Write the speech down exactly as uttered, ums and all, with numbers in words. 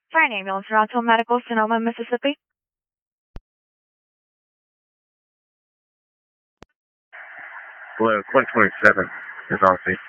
Fire ambulance, Toronto Medical, Sonoma, Mississippi. Hello, one twenty-seven is on scene.